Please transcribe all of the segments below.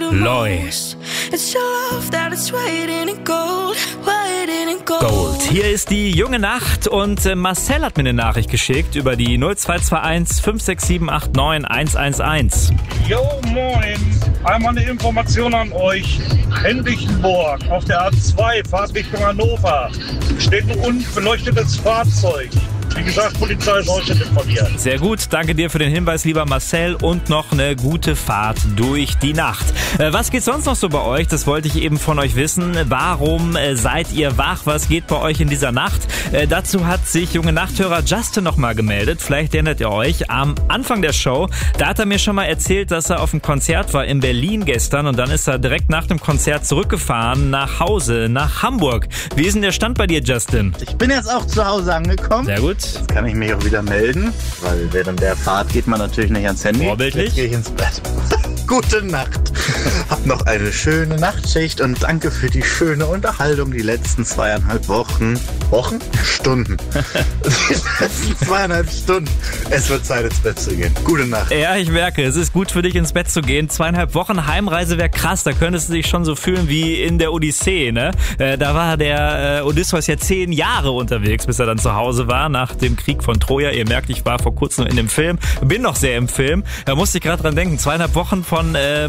Lois. Gold. Hier ist die junge Nacht und Marcel hat mir eine Nachricht geschickt über die 0221 56789 111. Jo, moin. Einmal eine Information an euch. Henrichenburg auf der A2, Fahrt Richtung Hannover. Steht ein unbeleuchtetes Fahrzeug. Wie gesagt, Polizei sollte informieren. Sehr gut, danke dir für den Hinweis, lieber Marcel, und noch eine gute Fahrt durch die Nacht. Was geht sonst noch so bei euch? Das wollte ich eben von euch wissen. Warum seid ihr wach? Was geht bei euch in dieser Nacht? Dazu hat sich junge Nachthörer Justin nochmal gemeldet. Vielleicht erinnert ihr euch, am Anfang der Show, da hat er mir schon mal erzählt, dass er auf einem Konzert war in Berlin gestern und dann ist er direkt nach dem Konzert zurückgefahren nach Hause, nach Hamburg. Wie ist denn der Stand bei dir, Justin? Ich bin jetzt auch zu Hause angekommen. Sehr gut. Jetzt kann ich mich auch wieder melden, weil während der Fahrt geht man natürlich nicht ans Handy. Vorbildlich. Jetzt gehe ich ins Bett. Gute Nacht. Hab noch eine schöne Nachtschicht und danke für die schöne Unterhaltung die letzten 2,5 Wochen. Wochen? Stunden. Die letzten 2,5 Stunden. Es wird Zeit, ins Bett zu gehen. Gute Nacht. Ja, ich merke, es ist gut für dich, ins Bett zu gehen. 2,5 Wochen Heimreise wäre krass. Da könntest du dich schon so fühlen wie in der Odyssee, ne? Da war der Odysseus ja 10 Jahre unterwegs, bis er dann zu Hause war, nach dem Krieg von Troja. Ihr merkt, ich war vor kurzem in dem Film, bin noch sehr im Film. Da musste ich gerade dran denken, 2,5 Wochen von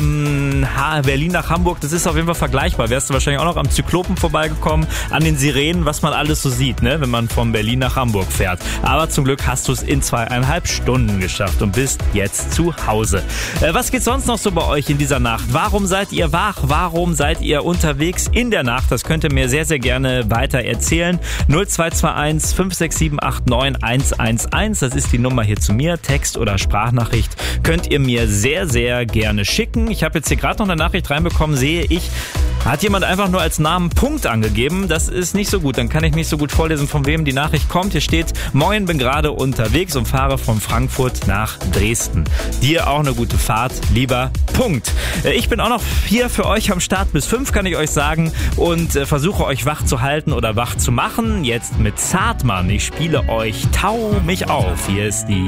Berlin nach Hamburg, das ist auf jeden Fall vergleichbar. Wärst du wahrscheinlich auch noch am Zyklopen vorbeigekommen, an den Sirenen, was man alles so sieht, ne, wenn man von Berlin nach Hamburg fährt. Aber zum Glück hast du es in 2,5 Stunden geschafft und bist jetzt zu Hause. Was geht sonst noch so bei euch in dieser Nacht? Warum seid ihr wach? Warum seid ihr unterwegs in der Nacht? Das könnt ihr mir sehr, sehr gerne weiter erzählen. 0221 56789 111, das ist die Nummer hier zu mir. Text- oder Sprachnachricht könnt ihr mir sehr, sehr gerne schicken. Ich habe jetzt hier gerade noch eine Nachricht reinbekommen, sehe ich, hat jemand einfach nur als Namen Punkt angegeben. Das ist nicht so gut. Dann kann ich nicht so gut vorlesen, von wem die Nachricht kommt. Hier steht: Moin, bin gerade unterwegs und fahre von Frankfurt nach Dresden. Dir auch eine gute Fahrt, lieber Punkt. Ich bin auch noch hier für euch am Start bis 5, kann ich euch sagen, und versuche euch wach zu halten oder wach zu machen. Jetzt mit Zartmann. Ich spiele euch Tau mich auf. Hier ist die